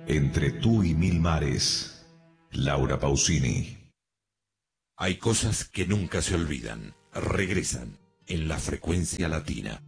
Entre tú y mil mares, Laura Pausini. Hay cosas que nunca se olvidan, regresan en la frecuencia latina.